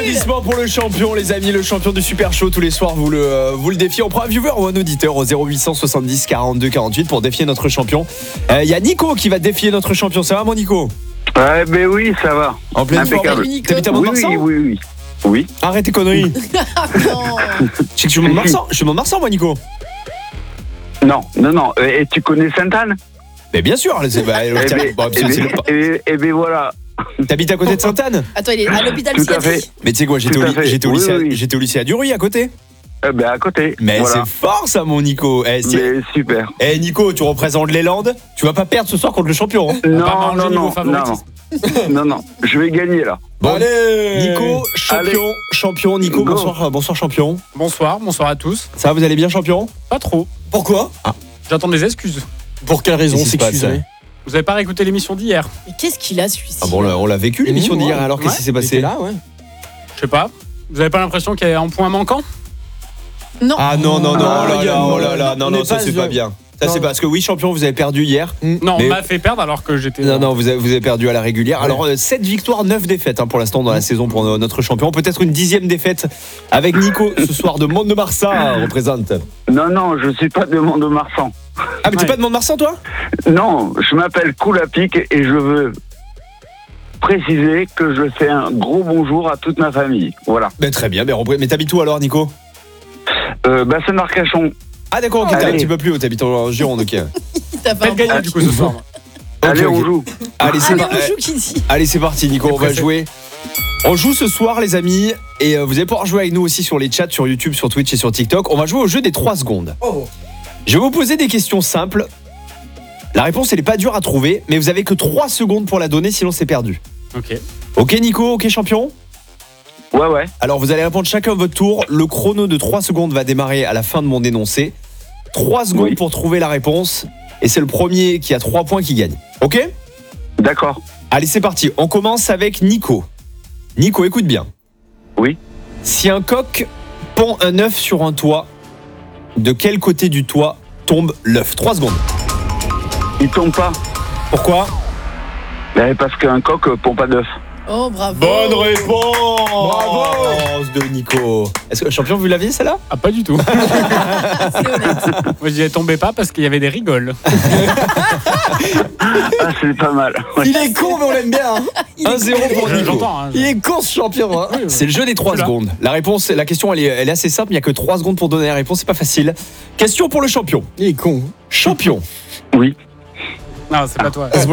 applaudissements pour le champion, les amis, le champion du Super Show. Tous les soirs, vous le défiez. On prend un viewer ou un auditeur au 0870 42 48 pour défier notre champion. Il y a Nico qui va défier notre champion. Ça va, mon Nico? Ben oui, ça va. En pleine forme. T'habites à Mont-de-Marsan? Oui. Arrête tes conneries. Non. Je sais que je suis de Mont-de-Marsan. Je suis de Mont-de-Marsan, moi, Nico. Non. Et tu connais Sainte-Anne? Mais bien sûr. C'est ben voilà. T'habites à côté de Sainte-Anne? Attends, il est à l'hôpital Tout à fait. psychiatrique. Mais tu sais quoi, j'étais au lycée à Duruy à côté. Ben à côté. Mais voilà. c'est fort ça, mon Nico. Mais super. Nico, tu représentes les Landes. Tu vas pas perdre ce soir contre le champion. Hein. Non. Je vais gagner là. Bon, allez Nico, champion. Nico, bonsoir champion. Bonsoir à tous. Ça va, vous allez bien, champion? Pas trop. Pourquoi? J'attends des excuses. Pour quelle raison s'excuser? Vous avez pas réécouté l'émission d'hier? Mais qu'est-ce qu'il a, celui-ci? Ah bon, on l'a vécu l'émission d'hier, alors qu'est-ce qui s'est passé là, ouais. Je sais pas. Vous avez pas l'impression qu'il y a un point manquant? Non. Ah non, oh là là, non, ça c'est pas bien. Ça c'est parce que oui, champion, vous avez perdu hier. Non, on m'a fait perdre alors que j'étais... Non, vous avez perdu à la régulière. Alors 7 victoires, 9 défaites pour l'instant dans la saison pour notre champion. Peut-être une 10e défaite avec Nico ce soir de Mont-de-Marsan représente. Non, je suis pas de Mont-de-Marsan. Ah mais t'es pas de Mont-de-Marsan toi? Non, je m'appelle Koulapic et je veux préciser que je fais un gros bonjour à toute ma famille. Voilà. Ben, très bien, mais t'habites où alors, Nico? Bassin-Arcachon. Ah d'accord, ok, t'es un petit peu plus haut, t'habites en Gironde, ok. T'as pas gagné du coup ce soir. Allez, on joue. Allez, on joue qui dit. Allez, c'est parti, Nico, on va jouer. On joue ce soir, les amis, et vous allez pouvoir jouer avec nous aussi sur les chats, sur YouTube, sur Twitch et sur TikTok. On va jouer au jeu des 3 secondes. Je vais vous poser des questions simples. La réponse, elle est pas dure à trouver, mais vous avez que 3 secondes pour la donner, sinon c'est perdu. Ok, Nico, ok, champion? Ouais. Alors, vous allez répondre chacun à votre tour. Le chrono de 3 secondes va démarrer à la fin de mon énoncé. 3 secondes pour trouver la réponse. Et c'est le premier qui a 3 points qui gagne. Ok? D'accord. Allez, c'est parti. On commence avec Nico. Nico, écoute bien. Oui. Si un coq pond un œuf sur un toit, de quel côté du toit tombe l'œuf? 3 secondes. Il tombe pas. Pourquoi? Parce qu'un coq pond pas d'œuf. Oh, bravo. Bonne réponse. Bravo de Nico. Est-ce que le champion, vous l'aviez celle-là? Ah, pas du tout. C'est honnête. Moi, je disais tombez pas parce qu'il y avait des rigoles. Ah, c'est pas mal. Ouais. Il est con, mais on l'aime bien. 1-0 pour Nico. J'entends. Il est con, ce champion. Hein. C'est le jeu des 3 secondes. La question, elle est assez simple. Il n'y a que 3 secondes pour donner la réponse. C'est pas facile. Question pour le champion. Il est con. Champion. Oui. Non, c'est pas toi.